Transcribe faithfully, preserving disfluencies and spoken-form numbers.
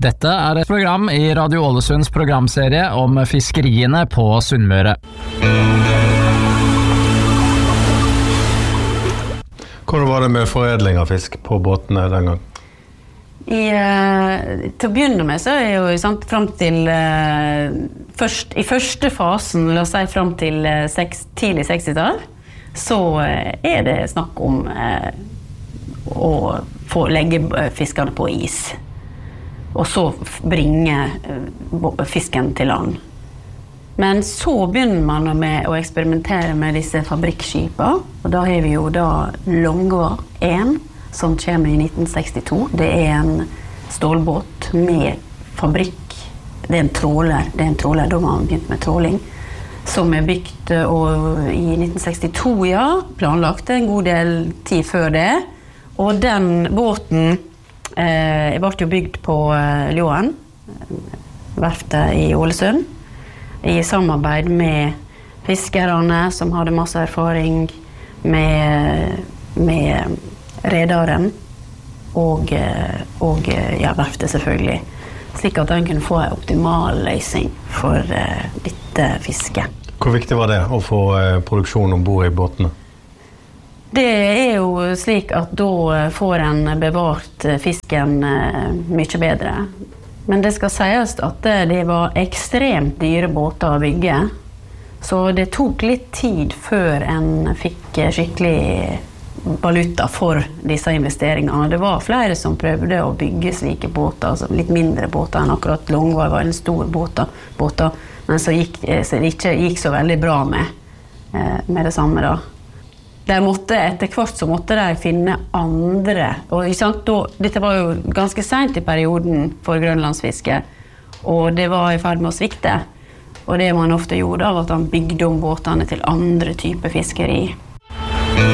Dette er et program i Radio Ålesunds programserie om fiskeriene på Sunnmøre. Hvordan var det med foredling av fisk på båtene den gang? I, uh, til å begynne med så er jo sant, frem til uh, først, i første fasen, la oss si frem til uh, seks, tidlig sekstitall, så uh, er det snakk om uh, å få legge fiskene på is. Og så bringe fisken til land. Men så begynner man med å eksperimentere med disse fabrikkskipa, og da har vi jo da Longva én, som kommer i nitten sekstito. Det er en stålbåt med fabrikk. Det er en tråler, det er en tråler, da man begynt med tråling, som er bygd og, i nitten sekstito, ja, planlagt en god del tid før det. Og den båten Eh, jeg ble jo bygd på eh, Ljåen, verftet i Ålesund, i samarbeid med fiskerne som hadde masse erfaring med, med redaren og, og ja, verftet selvfølgelig, slik at den kunne få en optimal løsning for eh, dette fisket. Hvor viktig var det å få eh, produksjon ombord i båtene? Det er jo slik at da får en bevart fisken mye bedre. Men det skal sies at det var ekstremt dyre båter å bygge. Så det tok litt tid før en fikk skikkelig valuta for disse investeringene. Det var flere som prøvde å bygge slike båter, altså litt mindre båter enn akkurat Longva var en stor båter, båter, men så gikk, så det ikke gikk så veldig bra med, med det samme da. De måtte, etter hvert så måtte de finne andre, og sant, da, dette var jo ganske sent i perioden for grønlandsfiske, og det var i ferd med å svikte. Og det man ofte gjorde, var at han bygde om båtene til andre typer fiskeri.